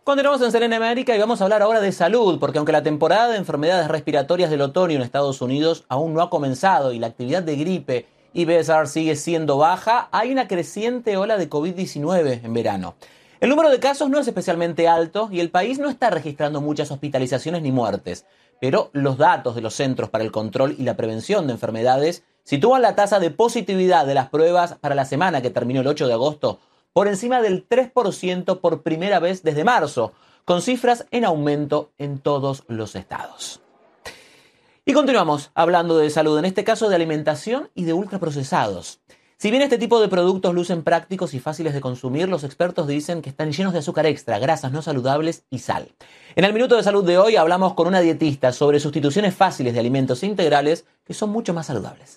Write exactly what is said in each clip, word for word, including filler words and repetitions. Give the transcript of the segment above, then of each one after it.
Continuamos en C N N América y vamos a hablar ahora de salud, porque aunque la temporada de enfermedades respiratorias del otoño en Estados Unidos aún no ha comenzado y la actividad de gripe y B S R sigue siendo baja, hay una creciente ola de COVID diecinueve en verano. El número de casos no es especialmente alto y el país no está registrando muchas hospitalizaciones ni muertes, pero los datos de los Centros para el Control y la Prevención de Enfermedades sitúan la tasa de positividad de las pruebas para la semana que terminó el ocho de agosto por encima del tres por ciento por primera vez desde marzo, con cifras en aumento en todos los estados. Y continuamos hablando de salud, en este caso de alimentación y de ultraprocesados. Si bien este tipo de productos lucen prácticos y fáciles de consumir, los expertos dicen que están llenos de azúcar extra, grasas no saludables y sal. En el Minuto de Salud de hoy hablamos con una dietista sobre sustituciones fáciles de alimentos integrales que son mucho más saludables.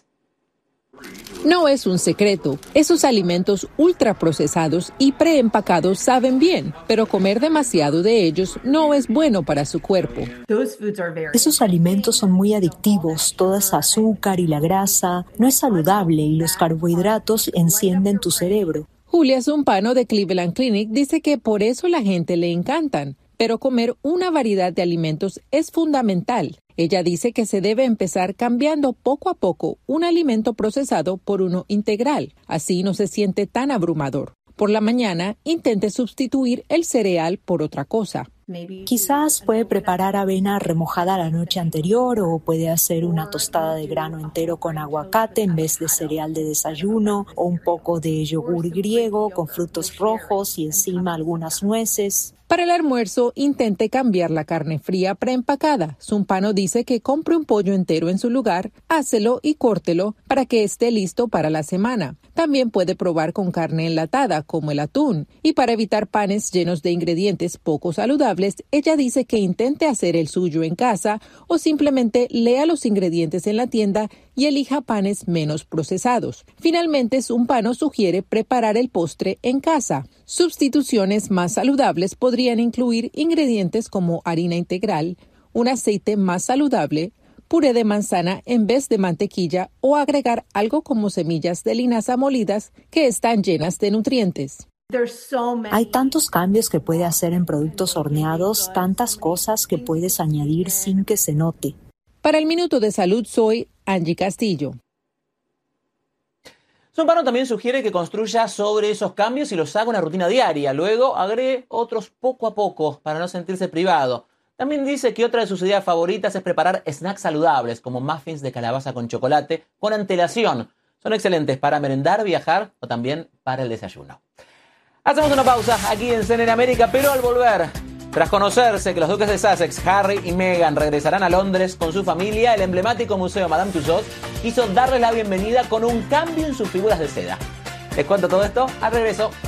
No es un secreto, esos alimentos ultraprocesados y preempacados saben bien, pero comer demasiado de ellos no es bueno para su cuerpo. Esos alimentos son muy adictivos, toda esa azúcar y la grasa no es saludable y los carbohidratos encienden tu cerebro. Julia Zumpano de Cleveland Clinic dice que por eso la gente le encantan, pero comer una variedad de alimentos es fundamental. Ella dice que se debe empezar cambiando poco a poco un alimento procesado por uno integral. Así no se siente tan abrumador. Por la mañana, intente sustituir el cereal por otra cosa. Quizás puede preparar avena remojada la noche anterior o puede hacer una tostada de grano entero con aguacate en vez de cereal de desayuno o un poco de yogur griego con frutos rojos y encima algunas nueces. Para el almuerzo, intente cambiar la carne fría preempacada. Zumpano dice que compre un pollo entero en su lugar, hácelo y córtelo para que esté listo para la semana. También puede probar con carne enlatada, como el atún. Y para evitar panes llenos de ingredientes poco saludables, ella dice que intente hacer el suyo en casa o simplemente lea los ingredientes en la tienda y elija panes menos procesados. Finalmente, Zumpano sugiere preparar el postre en casa. Sustituciones más saludables podrían incluir ingredientes como harina integral, un aceite más saludable, puré de manzana en vez de mantequilla o agregar algo como semillas de linaza molidas que están llenas de nutrientes. Hay tantos cambios que puede hacer en productos horneados, tantas cosas que puedes añadir sin que se note. Para el Minuto de Salud soy Angie Castillo. Zumpano también sugiere que construya sobre esos cambios y los haga una rutina diaria. Luego agregue otros poco a poco para no sentirse privado. También dice que otra de sus ideas favoritas es preparar snacks saludables como muffins de calabaza con chocolate con antelación. Son excelentes para merendar, viajar o también para el desayuno. Hacemos una pausa aquí en C N N América, pero al volver, tras conocerse que los duques de Sussex, Harry y Meghan, regresarán a Londres con su familia, el emblemático museo Madame Tussauds quiso darles la bienvenida con un cambio en sus figuras de seda. Les cuento todo esto al regreso.